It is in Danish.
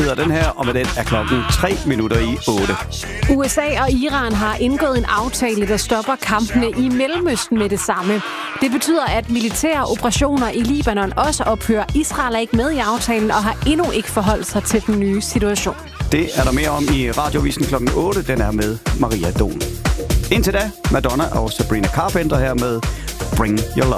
hedder den her, og med den er klokken 7:03. USA og Iran har indgået en aftale, der stopper kampene i Mellemøsten med det samme. Det betyder, at militære operationer i Libanon også ophører. Israel er ikke med i aftalen og har endnu ikke forholdt sig til den nye situation. Det er der mere om i Radiovisen klokken 8. Den er med Maria Don. Indtil da, Madonna og Sabrina Carpenter her med Bring Your Love.